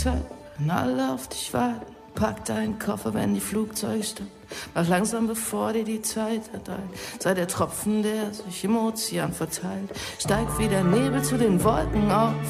Zeit, wenn alle auf dich warten. Pack deinen Koffer, wenn die Flugzeuge starten. Mach langsam, bevor dir die Zeit erteilt. Sei der Tropfen, der sich im Ozean verteilt. Steig wie der Nebel zu den Wolken auf.